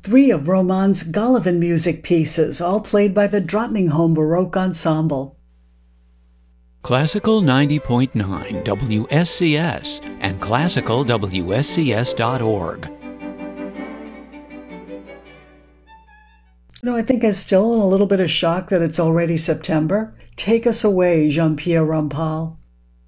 three of Roman's Golovin music pieces, all played by the Drottningholm Baroque Ensemble. Classical 90.9 WSCS and classicalwscs.org. I think I'm still in a little bit of shock that it's already September. Take us away, Jean-Pierre Rampal.